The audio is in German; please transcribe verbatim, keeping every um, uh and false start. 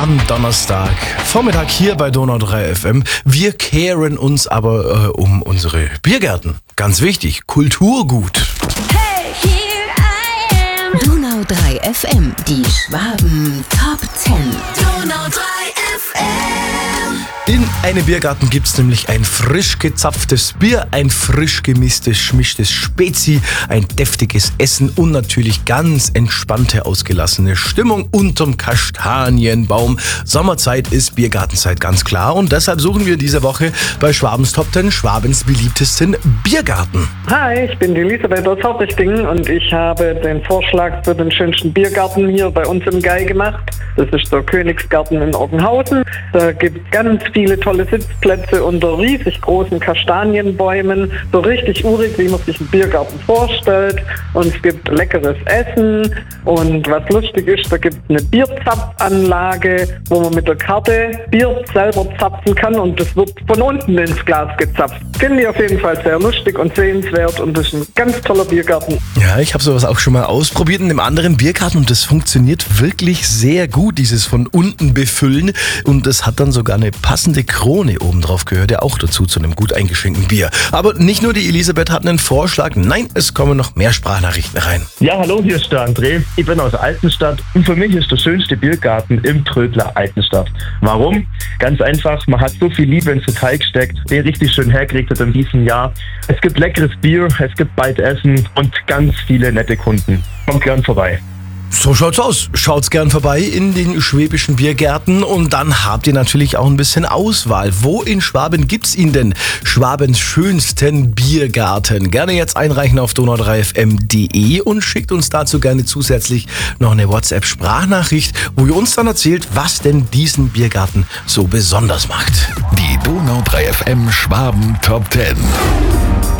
am Donnerstag Vormittag hier bei Donau drei F M. Wir kehren uns aber äh, um unsere Biergärten. Ganz wichtig, Kulturgut. Hey, here I am. Donau drei F M, die Schwaben Top zehn. Donau drei F M. In einem Biergarten gibt's nämlich ein frisch gezapftes Bier, ein frisch gemischtes, schmischtes Spezi, ein deftiges Essen und natürlich ganz entspannte, ausgelassene Stimmung unterm Kastanienbaum. Sommerzeit ist Biergartenzeit, ganz klar. Und deshalb suchen wir diese Woche bei Schwabens Top zehn Schwabens beliebtesten Biergarten. Hi, ich bin die Elisabeth aus Hartrichtingen und ich habe den Vorschlag für den schönsten Biergarten hier bei uns im Gai gemacht. Das ist der Königsgarten in Oggenhausen. Da gibt es ganz viele tolle Sitzplätze unter riesig großen Kastanienbäumen. So richtig urig, wie man sich einen Biergarten vorstellt. Und es gibt leckeres Essen. Und was lustig ist, da gibt es eine Bierzapfanlage, wo man mit der Karte Bier selber zapfen kann. Und das wird von unten ins Glas gezapft. Finde ich auf jeden Fall sehr lustig und sehenswert. Und das ist ein ganz toller Biergarten. Ja, ich habe sowas auch schon mal ausprobiert in einem anderen Biergarten und das funktioniert wirklich sehr gut, dieses von unten befüllen. Und das hat dann sogar eine passende Krone oben drauf, gehört ja auch dazu, zu einem gut eingeschenkten Bier. Aber nicht nur die Elisabeth hat einen Vorschlag, nein, es kommen noch mehr Sprachnachrichten rein. Ja, hallo, hier ist der André. Ich bin aus Altenstadt und für mich ist der schönste Biergarten im Trödler Altenstadt. Warum? Ganz einfach, man hat so viel Liebe ins Detail gesteckt, den richtig schön hergekriegt hat in diesem Jahr. Es gibt leckeres Bier, es gibt bald Essen und ganz viele nette Kunden. Kommt gern vorbei. So schaut's aus. Schaut's gern vorbei in den schwäbischen Biergärten und dann habt ihr natürlich auch ein bisschen Auswahl. Wo in Schwaben gibt's ihn denn? Schwabens schönsten Biergarten. Gerne jetzt einreichen auf donau drei f m punkt d e und schickt uns dazu gerne zusätzlich noch eine WhatsApp-Sprachnachricht, wo ihr uns dann erzählt, was denn diesen Biergarten so besonders macht. Die Donau drei F M Schwaben Top zehn.